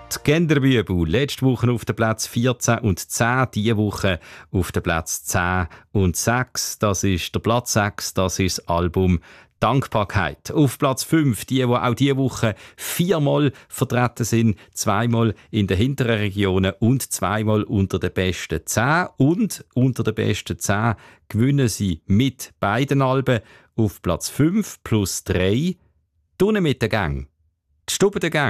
Die Genderbübel, letzte Woche auf den Platz 14 und 10, diese Woche auf den Platz 10 und 6. Das ist der Platz 6, das ist das Album Dankbarkeit. Auf Platz 5, die auch diese Woche 4-mal vertreten sind, 2-mal in den hinteren Regionen und 2-mal unter den besten 10. Und unter den besten 10 gewinnen sie mit beiden Alben auf Platz 5 plus 3 «Tunne mit der Gang». Die Stube der Gang.